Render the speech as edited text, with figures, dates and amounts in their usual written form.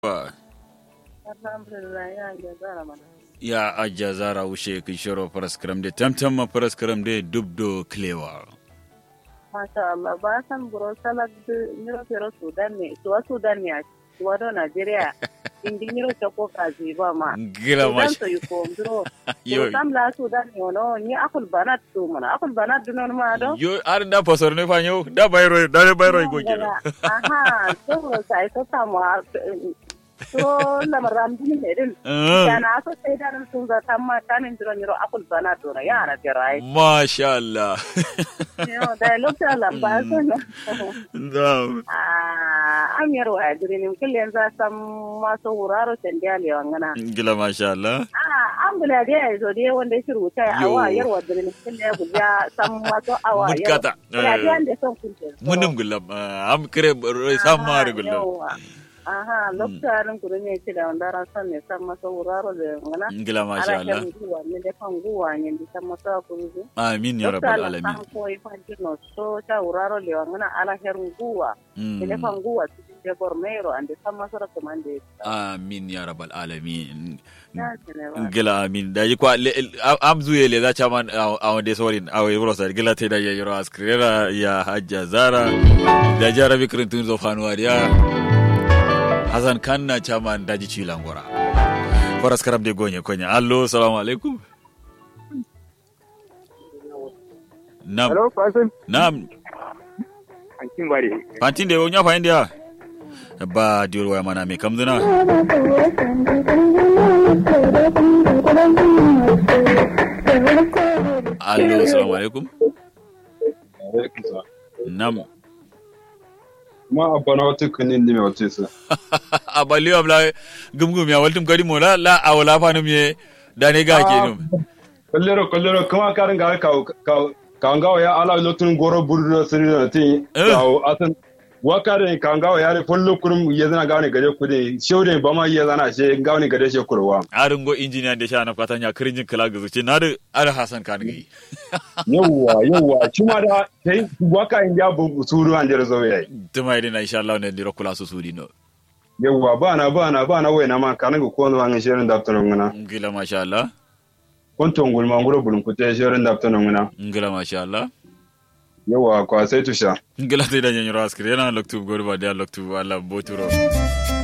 Alhamdulillah ya jazara mana. Ya ajazara ushe kishoro paraskram de tamtam paraskram de dubdo klewa. Masha Allah ba san buro salak niro pero Sudan ne Sudan ne wado Nigeria indi niro choko kazi ba ma Gila mash so yuko ndro Yo. Sudan la Sudan no ni akul banat tu mana akul banat dunon ma do Yo ar da pasor ne fanyo da bayro go kelo. Aha so sai to tamo so lamaram dini hedin kana so sai da sun za tamma kanin dro niro akul banat do na yara tirai Masha Allah. yo da lokta la ba so Ndam. am yaro a dirin kullen za sam maso wuraro tandiyali wangana Gila masha Allah. an bula da zo dai wanda shi rubuta Yo. awa yarwa dirin kullen ya guja sam maso awa Mutkata. ya da da son kunte Munum gulam am kire samar gulam. aha lokacin kudu ne ce da wanda ran san ne sam maso wuraro da wangana Gila masha Allah. ne da kan guwa ne da sam maso kunzu Amin ya rabbal alamin. ko ifan no so ta wuraro le wangana ala herun guwa ne kan guwa de Bormero and sam maso recommended Amin ya rabbal alamin. ya ne Gila amin da yi kwa am zuye le za chaman a wande sorin a wai rosa gila te da ya yoro askrera ya hajja zara da jarabi krintun zo fanuariya Hassan Kanna chaman daji chilangora Faras karam de gonye konya allo assalamu alaikum Nam Hello, Faisal. nam Ankin bari. pantin de wonya fa india ba diyor waya mana me kamduna allo assalamu alaikum nam Ma abana wata kunin ne mai wace sa. abali abla gumgum ya waltum kadi mola la awla fanum ye dane ga kenum Kallero kuma karin ga ka ngawa ya ala lotun goro buru sirri tin ka asan wakare ka ngawa ya re follo kurum ya zana gawane gare ku de shaude ba ma ya zana she gawane gare she kurwa. aringo engineer de shana fatanya kirinjin kala guzu na da ar hasan kan gi Yawwa kuma da sai waka in ya bu suru an jere zo yayi. tumai dina insha Allah ne diro kula su sudi no Yawwa bana wai na ma kana ko no an shirin daftarin ngana. ngila masha Allah Konton gulma nguro bulun ku te shirin daftarin ngana. ngila masha Allah Yawwa kwa sai tusha. ngila te da nyoro askire na loktu gorba da loktu Allah boturo